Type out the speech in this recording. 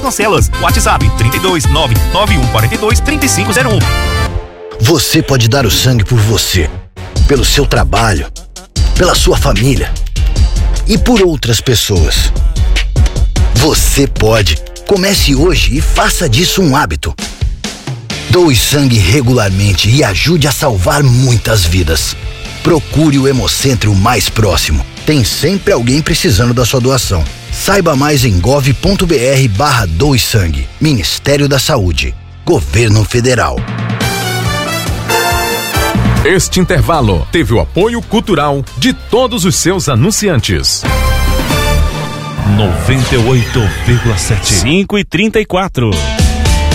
Cancelas. WhatsApp 32991423501. Você pode dar o sangue por você, pelo seu trabalho, pela sua família e por outras pessoas. Você pode. Comece hoje e faça disso um hábito. Doe sangue regularmente e ajude a salvar muitas vidas. Procure o Hemocentro mais próximo. Tem sempre alguém precisando da sua doação. Saiba mais em gov.br/doe sangue. Ministério da Saúde. Governo Federal. Este intervalo teve o apoio cultural de todos os seus anunciantes. 98,7. 5h34.